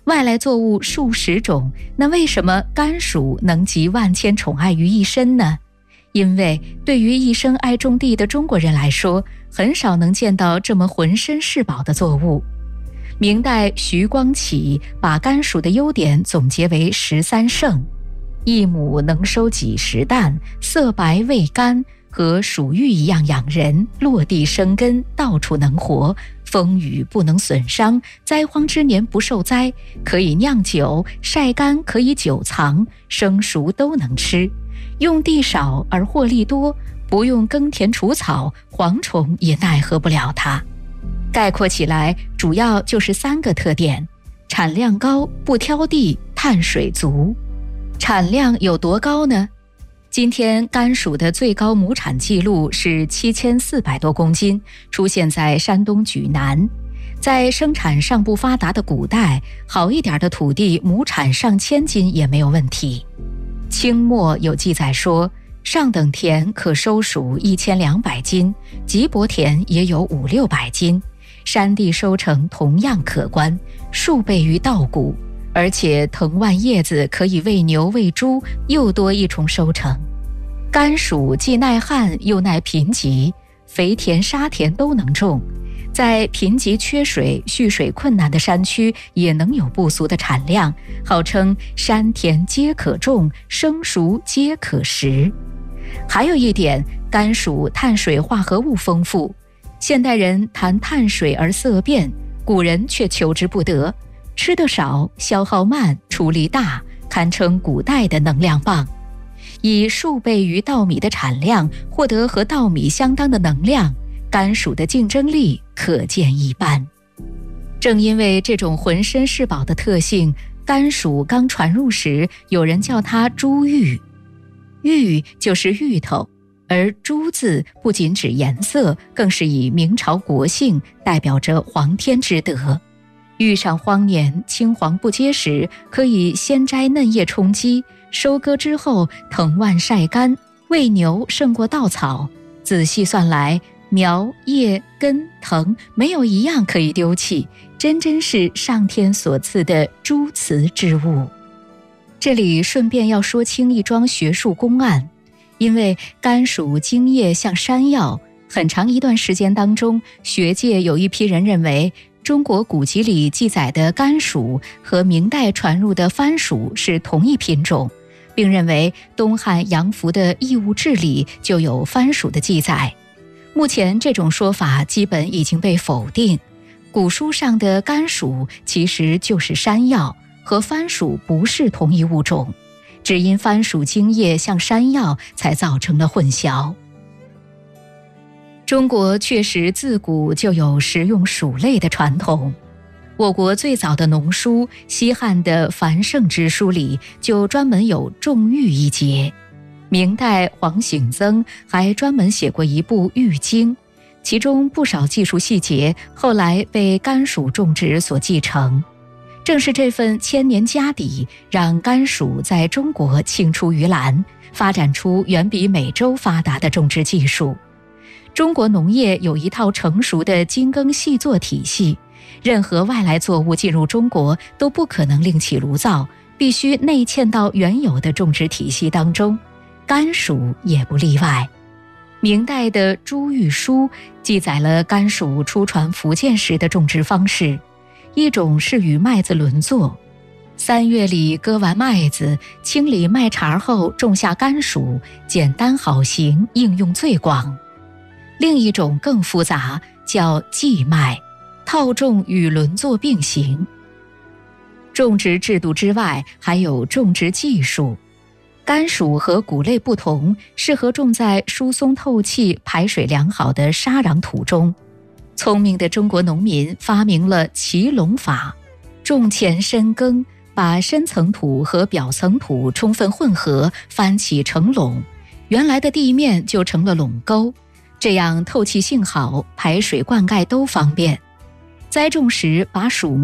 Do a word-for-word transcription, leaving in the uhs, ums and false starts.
外来作物数十种，那为什么甘薯能集万千宠爱于一身呢？因为对于一生爱种地的中国人来说，很少能见到这么浑身是宝的作物。明代徐光启把甘薯的优点总结为十三胜：一亩能收几十担，色白味甘，和鼠玉一样养人，落地生根，到处能活，风雨不能损伤，灾荒之年不受灾，可以酿酒，晒干可以久藏，生熟都能吃，用地少而获利多，不用耕田除草，蝗虫也奈何不了它。概括起来，主要就是三个特点：产量高，不挑地，碳水足。产量有多高呢？今天甘薯的最高亩产记录是七千四百多公斤，出现在山东莒南。在生产尚不发达的古代，好一点的土地亩产上千斤也没有问题。清末有记载说，上等田可收黍一千两百斤，瘠薄田也有五六百斤，山地收成同样可观，数倍于稻谷。而且藤蔓叶子可以喂牛喂猪，又多一重收成。甘薯既耐旱又耐贫瘠，肥田沙田都能种，在贫瘠缺水蓄水困难的山区也能有不俗的产量，号称山田皆可种，生熟皆可食。还有一点，甘薯碳水化合物丰富，现代人谈碳水而色变，古人却求之不得。吃得少，消耗慢，出力大，堪称古代的能量棒。以数倍于稻米的产量获得和稻米相当的能量，甘薯的竞争力可见一斑。正因为这种浑身是宝的特性，甘薯刚传入时，有人叫它珠玉。玉就是芋头，而珠字不仅指颜色，更是以明朝国姓，代表着皇天之德。遇上荒年青黄不接时，可以先摘嫩叶充饥，收割之后藤蔓晒干，喂牛胜过稻草。仔细算来，苗叶根藤没有一样可以丢弃，真真是上天所赐的诸慈之物。这里顺便要说清一桩学术公案，因为甘薯茎叶像山药，很长一段时间当中，学界有一批人认为中国古籍里记载的甘薯和明代传入的番薯是同一品种，并认为东汉杨福的《异物志》里就有番薯的记载。目前这种说法基本已经被否定，古书上的甘薯其实就是山药，和番薯不是同一物种，只因番薯茎叶像山药才造成了混淆。中国确实自古就有食用薯类的传统。我国最早的农书，西汉的《繁盛之书》里就专门有种玉一节。明代黄醒曾还专门写过一部《玉经》，其中不少技术细节后来被甘薯种植所继承。正是这份千年家底，让甘薯在中国青出于蓝，发展出远比美洲发达的种植技术。中国农业有一套成熟的精耕细作体系，任何外来作物进入中国都不可能另起炉灶，必须内嵌到原有的种植体系当中，甘薯也不例外。明代的《朱玉书》记载了甘薯出传福建时的种植方式，一种是与麦子轮作，三月里割完麦子，清理麦茬后种下甘薯，简单好行，应用最广。另一种更复杂，叫稷麦，套种与轮作并行。种植制度之外，还有种植技术。甘薯和谷类不同，适合种在疏松透气、排水良好的沙壤土中。聪明的中国农民发明了齐垄法，种前深耕，把深层土和表层土充分混合，翻起成垄，原来的地面就成了垄沟，这样透气性好，排水灌溉都方便。栽种时把薯